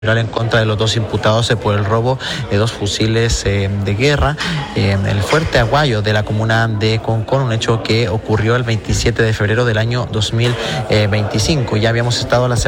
en contra de los dos imputados por el robo de dos fusiles de guerra en el Fuerte Aguayo de la comuna de Concón, un hecho que ocurrió el 27 de febrero del año 2025. Ya habíamos estado la